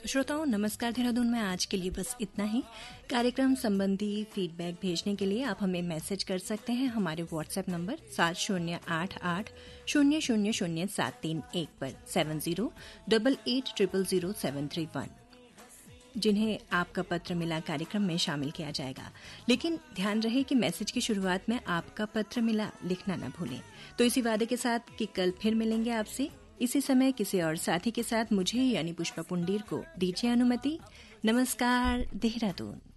तो श्रोताओं, नमस्कार देहरादून में आज के लिए बस इतना ही। कार्यक्रम संबंधी फीडबैक भेजने के लिए आप हमें मैसेज कर सकते हैं हमारे व्हाट्सएप नंबर 7088000731 पर 7088000731। जिन्हें आपका पत्र मिला कार्यक्रम में शामिल किया जाएगा। लेकिन ध्यान रहे कि मैसेज की शुरुआत में आपका पत्र मिला लिखना न भूलें। तो इसी वादे के साथ कि कल फिर मिलेंगे आपसे इसी समय किसी और साथी के साथ, मुझे यानी पुष्पा पुंडीर को दीजिए अनुमति। नमस्कार देहरादून।